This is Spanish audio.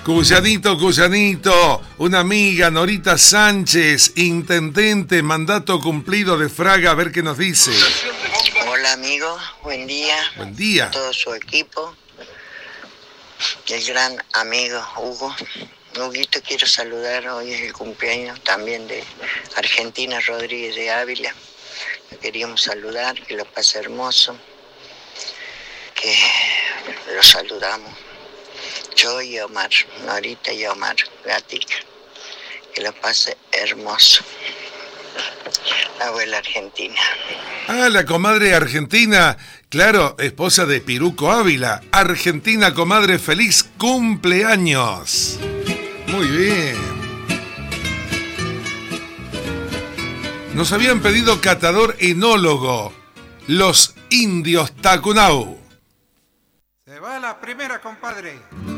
Cuyanito, Cuyanito, una amiga, Norita Sánchez, intendente, mandato cumplido de Fraga, a ver qué nos dice. Hola amigo, buen día. Buen día. A todo su equipo. El gran amigo Hugo. Huguito, quiero saludar, hoy es el cumpleaños también de Argentina Rodríguez de Ávila. Le queríamos saludar, que lo pase hermoso, que lo saludamos. Yo y Omar, Norita y Omar, Gatica, que lo pase hermoso. La abuela argentina. Ah, la comadre argentina, claro, esposa de Piruco Ávila. Argentina, comadre, feliz cumpleaños. Muy bien. Nos habían pedido catador enólogo, los indios Tacunau. Se va la primera, compadre.